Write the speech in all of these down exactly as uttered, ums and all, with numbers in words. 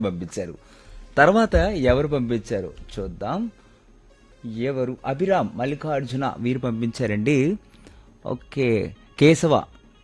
పంపించారు. తర్వాత ఎవరు పంపించారు చూద్దాం. ఎవరు? అభిరామ్ మల్లికార్జున వీరు పంపించారండి. ఓకే, కేశవ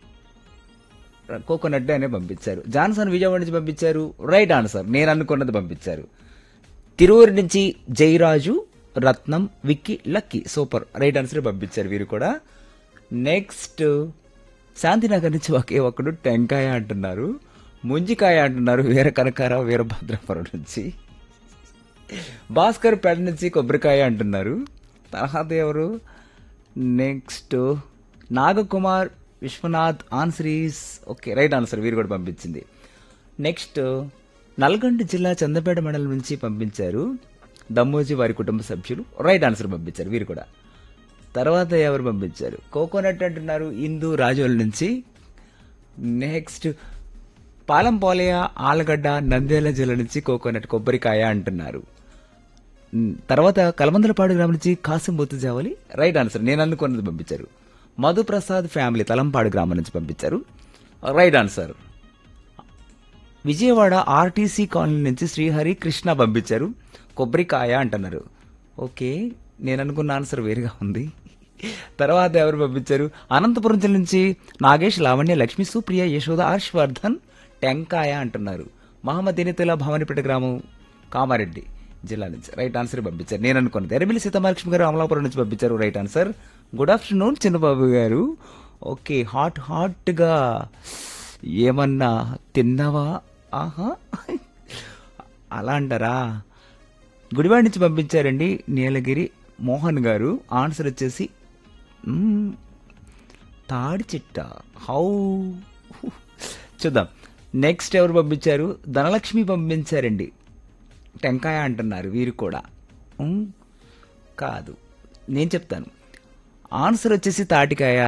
కోకోనట్ అనే పంపించారు. జాన్సన్ విజయవాడ నుంచి పంపించారు. రైట్ ఆన్సర్, నేను అనుకున్నది పంపించారు. తిరువురు నుంచి జయరాజు, రత్నం, Vicky, lucky super right answer పంపించారు వీరు కూడా. నెక్స్ట్ శాంతినగర్ నుంచి ఒకే ఒక్కడు టెంకాయ అంటున్నారు, ముంజికాయ అంటున్నారు వీర కనకారావు వీరభద్రపురం నుంచి. భాస్కర్ పేట నుంచి కొబ్బరికాయ అంటున్నారు. తర్వాత ఎవరు? Next Nagakumar Vishwanath answer is okay right answer వీరు కూడా పంపించింది. నెక్స్ట్ నల్గొండ జిల్లా చందపేట మండలం నుంచి పంపించారు దమ్మోజీ వారి కుటుంబ సభ్యులు రైట్ ఆన్సర్ పంపించారు వీరు కూడా. తర్వాత ఎవరు పంపించారు? కోకోనట్ అంటున్నారు ఇందు రాజోల నుంచి. నెక్స్ట్ పాలంపోలయ ఆలగడ్డ నంద్యాల జిల్లా నుంచి కోకోనట్ కొబ్బరికాయ అంటున్నారు. తర్వాత కలమందలపాడు గ్రామం నుంచి కాసిం బొత్తు జావలి రైట్ ఆన్సర్, నేను అనుకున్నది పంపించారు. మధుప్రసాద్ ఫ్యామిలీ తలంపాడు గ్రామం నుంచి పంపించారు right answer. Vijayawada RTC colony నుంచి శ్రీహరి కృష్ణ పంపించారు కొబ్బరికాయ అంటున్నారు. ఓకే, నేను అనుకున్న ఆన్సర్ వేరుగా ఉంది. తర్వాత ఎవరు పంపించారు? అనంతపురం జిల్లా నుంచి నాగేష్, లావణ్య, లక్ష్మి, సుప్రియ, యశోద, హర్షవర్ధన్ టెంకాయ అంటున్నారు. మహమ్మద్ ఎనితుల భవానీపేట గ్రామం కామారెడ్డి జిల్లా నుంచి రైట్ ఆన్సర్ పంపించారు. నేను అనుకున్నది. ఎరమిలి సీతమహాలక్ష్మి గారు అమలాపురం నుంచి పంపించారు రైట్ ఆన్సర్. గుడ్ ఆఫ్టర్నూన్ చిన్నబాబు గారు. ఓకే, హాట్ హాట్ గా ఏమన్నా తిన్నావా? ఆహా, అలా అంటారా? గుడివాడ నుంచి పంపించారండి నీలగిరి మోహన్ గారు. ఆన్సర్ వచ్చేసి మ్మ్, తాడి చిట్ట. హౌ చూద్దాం. నెక్స్ట్ ఎవరు పంపించారు? ధనలక్ష్మి పంపించారండి టెంకాయ అంటున్నారు వీరు కూడా. మ్మ్, కాదు, నేను చెప్తాను. ఆన్సర్ వచ్చేసి తాటికాయ.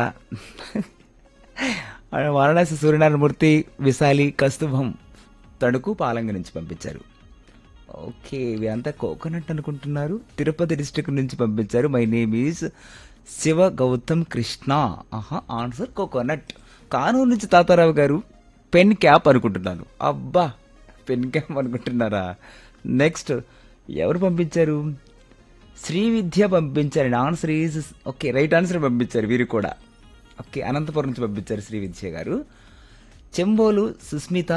వారణాసి సూర్యనారాయణమూర్తి, విశాలి, కస్తుభం తణుకు పాలంగ నుంచి పంపించారు. ఓకే, ఇవంతా కోకోనట్ అనుకుంటున్నారు. తిరుపతి డిస్ట్రిక్ట్ నుంచి పంపించారు. My name is Shiva Gautam Krishna. ఆహా, ఆన్సర్ కోకోనట్. కానూరు నుంచి తాతారావు గారు పెన్ క్యాప్ అనుకుంటున్నాను. అబ్బా, పెన్ క్యాప్ అనుకుంటున్నారా? నెక్స్ట్ ఎవరు పంపించారు? శ్రీ విద్య పంపించారండి. Answer is okay right answer పంపించారు వీరు కూడా. ఓకే, అనంతపురం నుంచి పంపించారు శ్రీ విద్య గారు. Chembolu Susmitha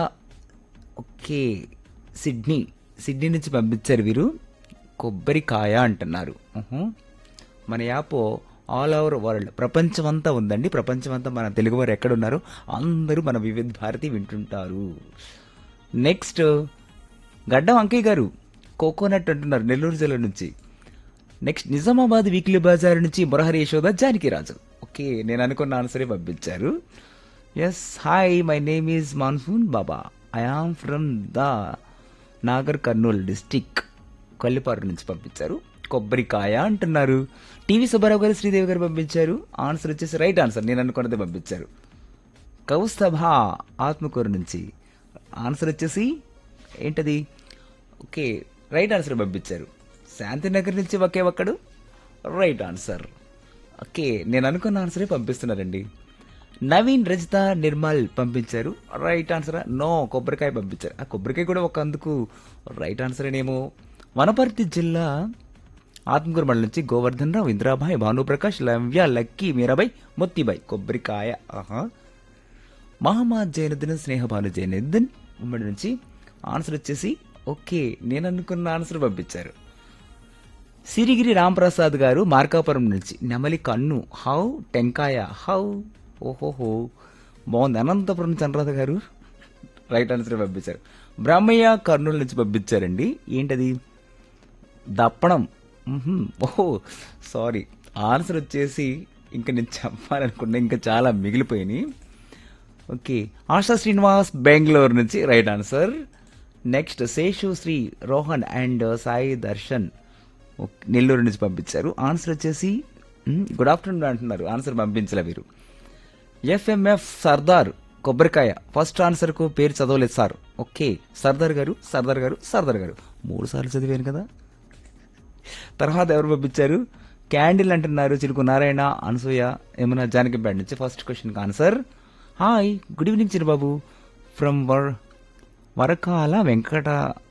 okay Sydney Sydney నుంచి పంపించారు వీరు కొబ్బరికాయ అంటున్నారు. ఉహు. మన యాప్ ఆల్ ఓవర్ వరల్డ్ ప్రపంచం అంతా ఉందండి. ప్రపంచం అంతా మన తెలుగు వారు ఎక్కడున్నారో అందరూ మన వివిధ భారతి వింటుంటారు. నెక్స్ట్ గడ్డం అంకయ్య గారు కోకోనట్ అంటున్నారు నెల్లూరు జిల్లా నుంచి. నెక్స్ట్ నిజామాబాద్ వీక్లీ బజార్ నుంచి మురహరి యశోద జానకిరాజు. ఓకే, నేను అనుకున్న ఆన్సరే పంపించారు. Yes, hi, my name is monsoon Baba. I am from the Nagar Kurnool district Kollipara నుంచి పంపించారు కొబ్బరికాయ అంటున్నారు. టీవీ సుబ్బారావు గారు, శ్రీదేవి గారు పంపించారు. ఆన్సర్ వచ్చేసి రైట్ ఆన్సర్, నేను అనుకున్నది పంపించారు. కౌస్తభ ఆత్మకూరు నుంచి ఆన్సర్ వచ్చేసి ఏంటది? ఓకే, రైట్ ఆన్సర్ పంపించారు. శాంతినగర్ నుంచి ఒకే ఒక్కడు రైట్ ఆన్సర్. ఓకే, నేను అనుకున్న ఆన్సరే పంపిస్తున్నారండి. నవీన్, రజిత, నిర్మల్ పంపించారు రైట్ ఆన్సర్. నో, కొబ్బరికాయ పంపించారు. ఆ కొబ్బరికాయ కూడా ఒక అందుకు రైట్ ఆన్సర్ అనేమో. వనపర్తి జిల్లా ఆత్మకూరు మండలం నుంచి గోవర్ధన్ రావు, ఇంద్రాబాయ్, భానుప్రకాష్, లవ్య, లక్కీ, మీరాబాయ్, మొత్తిబాయ్ కొబ్బరికాయ. ఆహా. మహమ్మద్ జైనుద్దీన్, స్నేహభాను జైనుద్దీన్ ఉమ్మడి నుంచి ఆన్సర్ వచ్చేసి ఓకే, నేను అనుకున్న ఆన్సర్ పంపించారు. సిరిగిరి రాంప్రసాద్ గారు మార్కాపురం నుంచి నెమలి కన్ను హౌ టెంకాయ హౌ. ఓహోహో, బాగుంది. అనంతపురం నుంచి అనురాధ గారు రైట్ ఆన్సర్ పంపించారు. బ్రహ్మయ్య కర్నూలు నుంచి పంపించారండి. ఏంటది? దప్పడం. ఓహో సారీ, ఆన్సర్ వచ్చేసి ఇంకా నేను చెప్పాలనుకున్నా, ఇంకా చాలా మిగిలిపోయినాయి. ఓకే, ఆశా శ్రీనివాస్ బెంగళూరు నుంచి right answer. Next Seshu Shri Rohan and Sai Darshan Nellore నుంచి పంపించారు. ఆన్సర్ వచ్చేసి గుడ్ ఆఫ్టర్నూన్ అంటున్నారు. ఆన్సర్ పంపించలే వీరు. ఎఫ్ఎంఎఫ్ సర్దార్ కొబ్బరికాయ. ఫస్ట్ ఆన్సర్ కు పేరు చదవలేదు సార్. ఓకే, సర్దార్ గారు సర్దార్ గారు సర్దార్ గారు మూడు సార్లు చదివాను కదా. తర్వాత ఎవరు పంపించారు? క్యాండిల్ అంటున్నారు. చిలుకు నారాయణ, అనసూయ, యమున, జానకిపేట నుంచి first question answer. Hi, good evening Chirubabu from were వరకాల Venkata